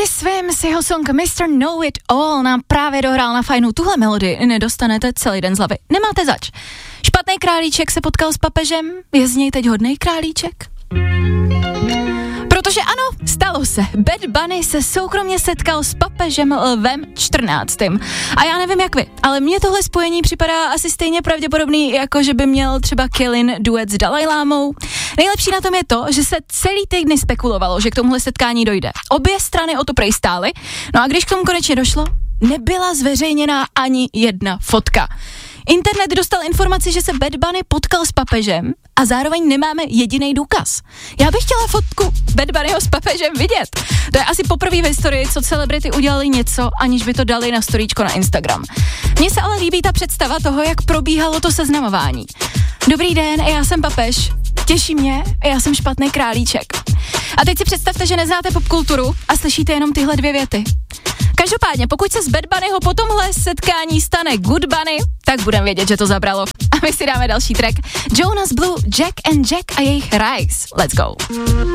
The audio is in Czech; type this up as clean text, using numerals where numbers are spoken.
Otis Swim s jeho song Mr. Know It All nám právě dohrál na fajnu. Tuhle melodii nedostanete celý den z hlavy. Nemáte zač. Špatný králíček se potkal s papežem, je z něj teď hodnej králíček? Protože ano, stalo se. Bad Bunny se soukromně setkal s papežem Lvem 14. A já nevím jak vy, ale mně tohle spojení připadá asi stejně pravděpodobný, jako že by měl třeba Killin duet s Dalajlámou. Nejlepší na tom je to, že se celý týdny spekulovalo, že k tomuhle setkání dojde. Obě strany o to prej stály, no a když k tomu konečně došlo, nebyla zveřejněná ani jedna fotka. Internet dostal informaci, že se Bad Bunny potkal s papežem a zároveň nemáme jediný důkaz. Já bych chtěla fotku Bad Bunnyho s papežem vidět. To je asi poprvé v historii, co celebrity udělali něco, aniž by to dali na storíčko na Instagram. Mně se ale líbí ta představa toho, jak probíhalo to seznamování. Dobrý den, já jsem papež. Těší mě, já jsem špatný králíček. A teď si představte, že neznáte popkulturu a slyšíte jenom tyhle dvě věty. Každopádně, pokud se z Bad Bunnyho po tomhle setkání stane Good Bunny, tak budeme vědět, že to zabralo. A my si dáme další track. Jonas Blue, Jack and Jack a jejich Rise. Let's go.